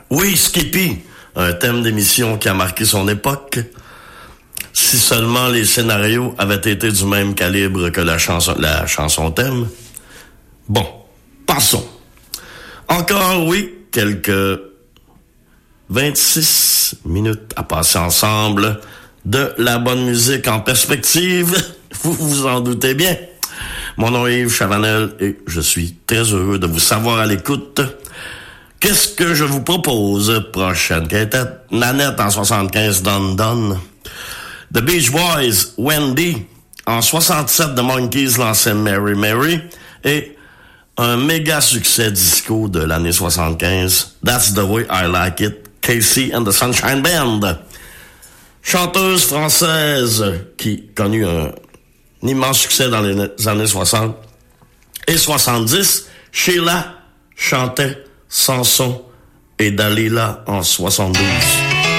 Oui, Skippy, un thème d'émission qui a marqué son époque. Si seulement les scénarios avaient été du même calibre que la chanson thème. Bon, passons. Encore, oui, quelques 26 minutes à passer ensemble de la bonne musique en perspective. Vous vous en doutez bien. Mon nom est Yves Chavanel et je suis très heureux de vous savoir à l'écoute. Qu'est-ce que je vous propose? Prochaine quintette, Nanette en 75, Don Don. The Beach Boys, Wendy. En 67, The Monkees lançaient Mary Mary. Et un méga succès disco de l'année 75, That's the Way I Like It, Casey and the Sunshine Band. Chanteuse française qui connut un immense succès dans les années 60 et 70, Sheila chantait Samson et Dalila en 72.